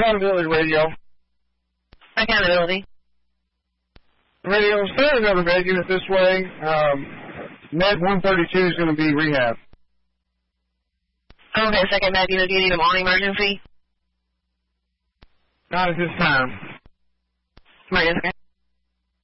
Accountability radio. Accountability. Radio, send another med unit this way. Med 132 is going to be rehab. Okay, second med unit, do you need them on emergency? Not at this time. Emergency.